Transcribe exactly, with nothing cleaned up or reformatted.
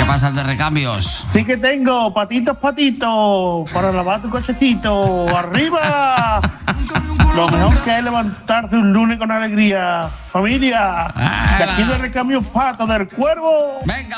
pasa el de recambios? Sí que tengo, patitos, patitos, para lavar tu cochecito. ¡Arriba! Lo mejor que es levantarse un lunes con alegría. Familia, de aquí de Recambios Pato del Cuervo. Venga.